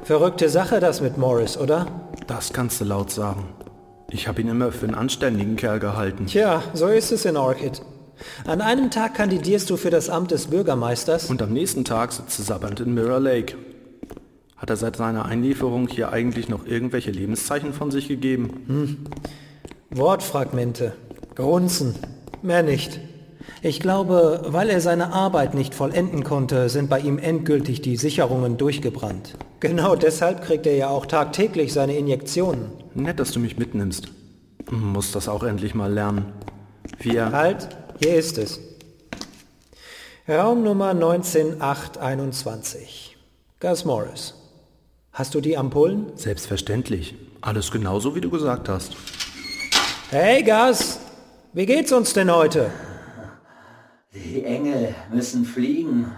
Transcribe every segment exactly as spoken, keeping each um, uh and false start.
Verrückte Sache das mit Morris, oder? Das kannst du laut sagen. Ich habe ihn immer für einen anständigen Kerl gehalten. Tja, so ist es in Orchid. An einem Tag kandidierst du für das Amt des Bürgermeisters. Und am nächsten Tag sitzt du sabbernd in Mirror Lake. Hat er seit seiner Einlieferung hier eigentlich noch irgendwelche Lebenszeichen von sich gegeben? Hm. Wortfragmente, Grunzen, mehr nicht. Ich glaube, weil er seine Arbeit nicht vollenden konnte, sind bei ihm endgültig die Sicherungen durchgebrannt. Genau deshalb kriegt er ja auch tagtäglich seine Injektionen. Nett, dass du mich mitnimmst. Muss das auch endlich mal lernen. Wir... Halt, hier ist es. Raumnummer neunzehn acht einundzwanzig. Gus Morris. Hast du die Ampullen? Selbstverständlich. Alles genauso, wie du gesagt hast. Hey Gus, wie geht's uns denn heute? Die Engel müssen fliegen.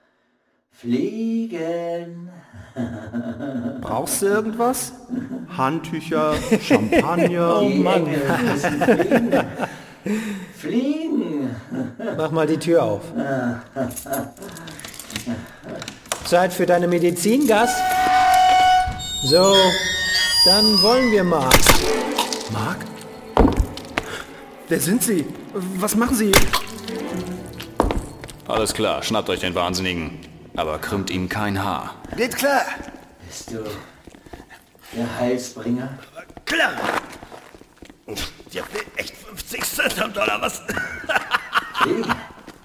Fliegen. Brauchst du irgendwas? Handtücher, Champagner? Oh Die Mann. Engel müssen fliegen. Fliegen. Mach mal die Tür auf. Zeit für deine Medizin, Gus? So, dann wollen wir mal. Mark? Wer sind Sie? Was machen Sie? Alles klar, schnappt euch den Wahnsinnigen. Aber krümmt ihm kein Haar. Geht klar. Bist du der Heilsbringer? Klar. Ich hab echt fünfzig Cent am Dollar, was? Fliegen.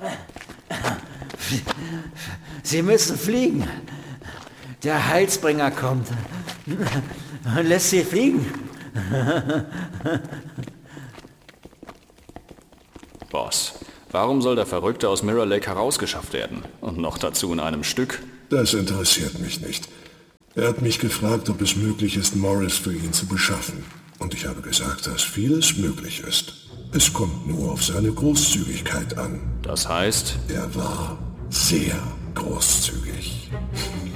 Sie müssen fliegen. Der Heilsbringer kommt und lässt sie fliegen. Boss, warum soll der Verrückte aus Mirror Lake herausgeschafft werden? Und noch dazu in einem Stück? Das interessiert mich nicht. Er hat mich gefragt, ob es möglich ist, Morris für ihn zu beschaffen. Und ich habe gesagt, dass vieles möglich ist. Es kommt nur auf seine Großzügigkeit an. Das heißt? Er war sehr großzügig.